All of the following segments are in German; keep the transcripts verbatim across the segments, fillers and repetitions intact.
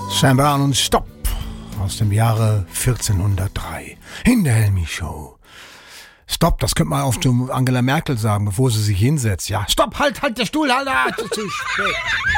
Sam Brown und Stop aus dem Jahre vierzehnhundertdrei in der Helmi Show. Stopp, das könnte man auf zu Angela Merkel sagen, bevor sie sich hinsetzt. Ja, stopp, halt, halt der Stuhl, halt, halt, das ist zu spät.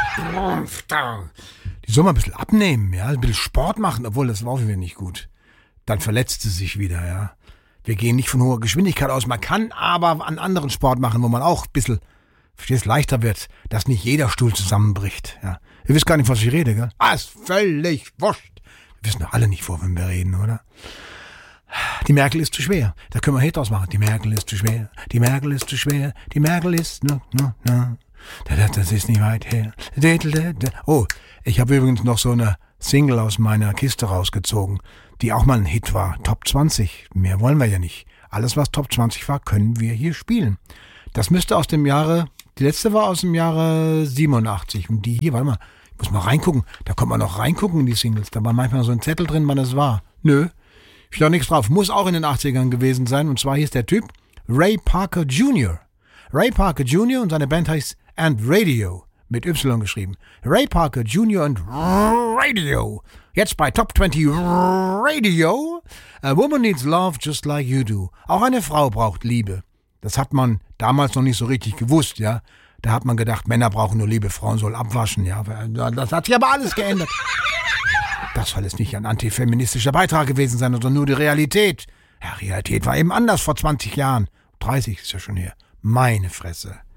Die soll mal ein bisschen abnehmen, ja, ein bisschen Sport machen, obwohl das war auch wieder nicht gut. Dann verletzt sie sich wieder, ja. Wir gehen nicht von hoher Geschwindigkeit aus, man kann aber an anderen Sport machen, wo man auch ein bisschen, verstehst, leichter wird, dass nicht jeder Stuhl zusammenbricht, ja. Ihr wisst gar nicht, was ich rede, gell? Ah, ist völlig wurscht. Wir wissen doch alle nicht, wovon wir reden, oder? Die Merkel ist zu schwer. Da können wir Hit draus machen. Die Merkel ist zu schwer. Die Merkel ist zu schwer. Die Merkel ist... No, no, no. Das ist nicht weit her. Oh, ich habe übrigens noch so eine Single aus meiner Kiste rausgezogen, die auch mal ein Hit war. Top zwanzig. Mehr wollen wir ja nicht. Alles, was Top zwanzig war, können wir hier spielen. Das müsste aus dem Jahre... Die letzte war aus dem Jahre siebenundachtzig. Und die hier, warte mal, ich muss mal reingucken. Da kommt man noch reingucken in die Singles. Da war manchmal so ein Zettel drin, wann das war. Nö, steht auch nichts drauf. Muss auch in den achtzigern gewesen sein. Und zwar hieß der Typ Ray Parker Junior Ray Parker Junior und seine Band heißt And Radio. Mit Y geschrieben. Ray Parker Junior und Radio. Jetzt bei Top zwanzig Radio. A woman needs love just like you do. Auch eine Frau braucht Liebe. Das hat man damals noch nicht so richtig gewusst, ja. Da hat man gedacht, Männer brauchen nur Liebe, Frauen sollen abwaschen, ja. Das hat sich aber alles geändert. Das soll jetzt nicht ein antifeministischer Beitrag gewesen sein, sondern nur die Realität. Ja, Realität war eben anders vor zwanzig Jahren. dreißig ist ja schon her. Meine Fresse.